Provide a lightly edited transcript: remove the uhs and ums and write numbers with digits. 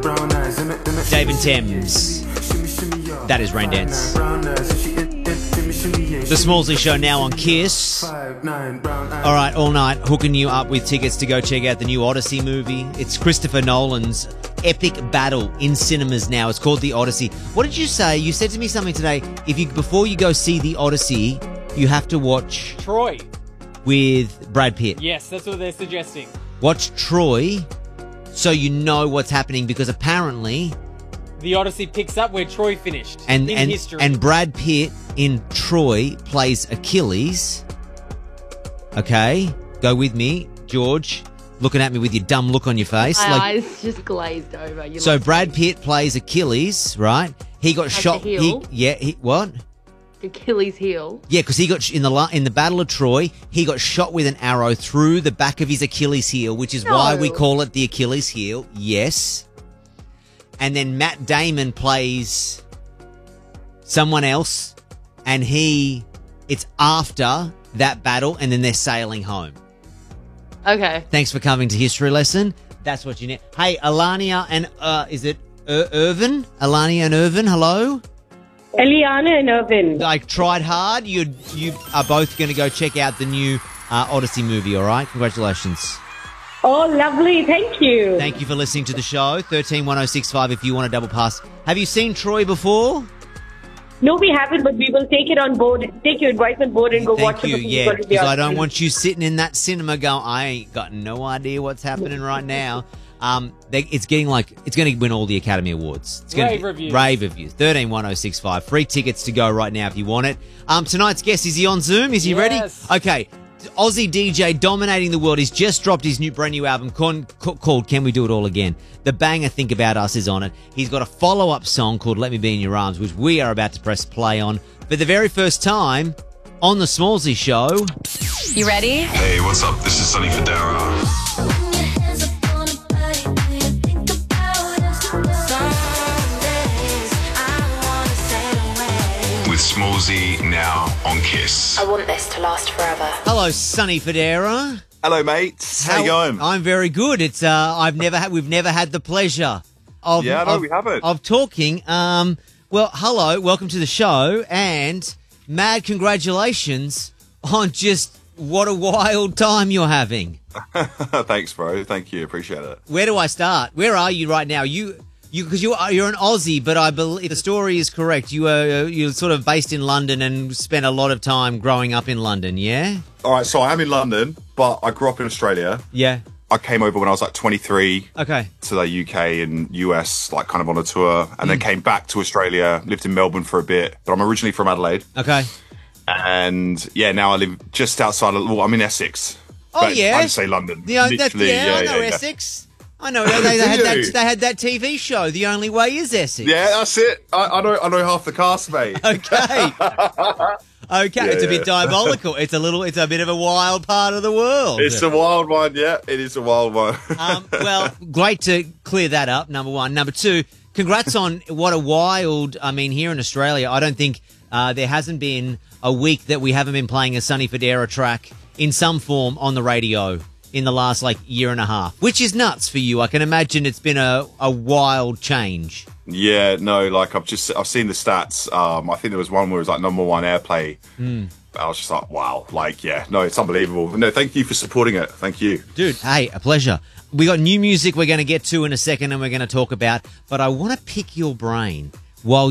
Dave and Thames. That is Rain Dance. The Smallsy Show now on Kiss. All right, all night, hooking you up with tickets to go check out the new Odyssey movie. It's Christopher Nolan's epic battle in cinemas now. It's called The Odyssey. What did you say? You said to me something today. Before you go see The Odyssey, you have to watch Troy with Brad Pitt. Yes, that's what they're suggesting. Watch Troy so you know what's happening, because apparently The Odyssey picks up where Troy finished in history. And Brad Pitt in Troy plays Achilles. Okay, go with me, George. Looking at me with your dumb look on your face. My eyes just glazed over. So Brad Pitt plays Achilles, right? He got shot. The heel? What? Achilles' heel. Yeah, because he got in the Battle of Troy. He got shot with an arrow through the back of his Achilles heel, which is why we call it the Achilles heel. Yes. And then Matt Damon plays someone else, and it's after that battle, and then they're sailing home. Okay. Thanks for coming to History Lesson. That's what you need. Hey, Alania and, is it Irvin? Alania and Irvin, hello? Eliana and Irvin. I tried hard. You are both going to go check out the new Odyssey movie, all right? Congratulations. Oh, lovely. Thank you. Thank you for listening to the show. 131065 if you want a double pass. Have you seen Troy before? No, we haven't, but we will take it on board, take your advice on board and go watch it. Thank you, yeah, because I don't want you sitting in that cinema going, I ain't got no idea what's happening right now. It's going to win all the Academy Awards. It's Rave reviews. Rave reviews. 131065. Free tickets to go right now if you want it. Tonight's guest, is he on Zoom? Is he ready? Okay. Aussie DJ dominating the world. He's just dropped his brand new album called Can We Do It All Again? The banger Think About Us is on it. He's got a follow-up song called Let Me Be In Your Arms, which we are about to press play on for the very first time on the Smallsy Show. You ready? Hey, what's up? This is Sonny Fodera. With Smallsy now on Kiss. I want this to last forever. Hello, Sonny Fodera. Hello, mates. How you going? I'm very good. It's we've never had the pleasure of we haven't. of talking. Well, hello, welcome to the show, and mad congratulations on just what a wild time you're having. Thanks, bro. Thank you. Appreciate it. Where do I start? Where are you right now? Because you're an Aussie, but I believe the story is correct. You're sort of based in London and spent a lot of time growing up in London, yeah? All right, so I am in London, but I grew up in Australia. Yeah. I came over when I was like 23 to the UK and US, like kind of on a tour, and then came back to Australia, lived in Melbourne for a bit, but I'm originally from Adelaide. Okay. And yeah, now I live just outside of, I'm in Essex. Oh, yeah? I'd say London. I know Essex. I know they had that TV show. The Only Way Is Essex. Yeah, that's it. I know half the cast, mate. Okay. It's a bit diabolical. It's a bit of a wild part of the world. It's a wild one, yeah. It is a wild one. Well, great to clear that up, number one. Number two, congrats on what a wild, here in Australia, I don't think there hasn't been a week that we haven't been playing a Sonny Fodera track in some form on the radio in the last year and a half, which is nuts for you. I can imagine it's been a wild change. Yeah, no, I've seen the stats. I think there was one where it was number one airplay. I was just like, wow, it's unbelievable. No, thank you for supporting it. Thank you. Dude, hey, a pleasure. We got new music we're going to get to in a second and we're going to talk about, but I want to pick your brain while